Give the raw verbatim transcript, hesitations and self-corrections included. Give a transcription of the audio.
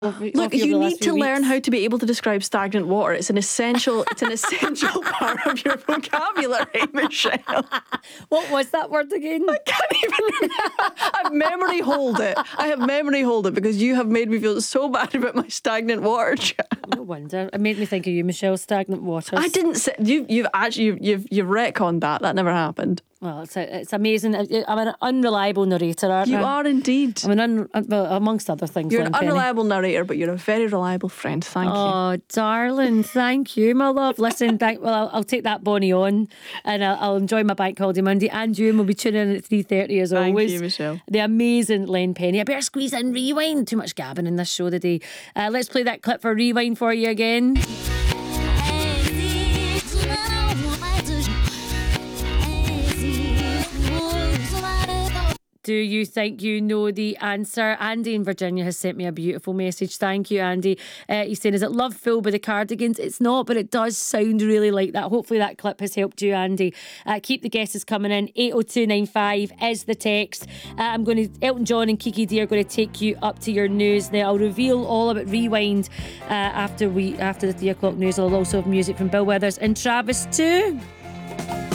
Look, you need to learn how to be able to describe stagnant water. It's an essential. It's an essential part of your vocabulary, Michelle. What was that word again? I can't even remember. I have memory hold it. I have memory hold it because you have made me feel so bad about my stagnant water chat. No wonder. It made me think of you, Michelle. Stagnant waters. I didn't say you. You've actually you've you've, you've retconned that. That never happened. Well, it's a, it's amazing. I'm an unreliable narrator, aren't You I? are indeed. I'm an un, well, amongst other things. You're an Lynn Penny. unreliable narrator, but you're a very reliable friend. Thank you. Oh, darling, thank you, my love. Listen, thank, well, I'll, I'll take that Bonnie on, and I'll, I'll enjoy my bank holiday Monday. And you, and we'll be tuning in at three thirty as Thank always. you, Michelle. The amazing Len Penny. I better squeeze in Rewind. Too much gabbing in this show today. Uh, let's play that clip for Rewind for you again. Do you think you know the answer? Andy in Virginia has sent me a beautiful message. Thank you, Andy. Uh, he's saying, is it Love Full by the Cardigans? It's not, but it does sound really like that. Hopefully that clip has helped you, Andy. Uh, keep the guesses coming in. eight oh two nine five is the text. Uh, I'm going to, Elton John and Kiki D are going to take you up to your news now. I'll reveal all about Rewind uh, after we after the three o'clock news. I'll also have music from Bill Withers and Travis too.